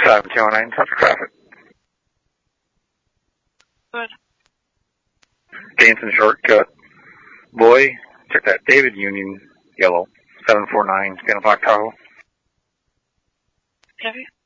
7209, touch traffic. Good. Dainton shortcut. Boy, check that. David Union, yellow. 749, 10 o'clock Tahoe. Copy.